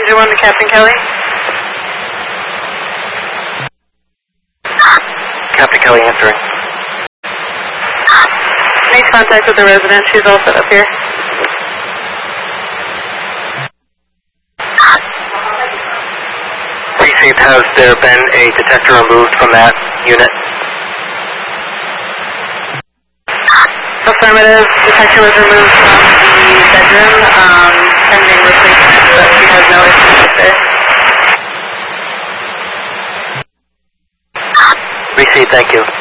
Ranger 1 to Captain Kelly. Captain Kelly answering. Make contact with the resident. She's all set up here. Received, has there been a detector removed from that unit? Affirmative. Detector was removed from the bedroom, pending replacement, but she has no issues with it. Received, thank you.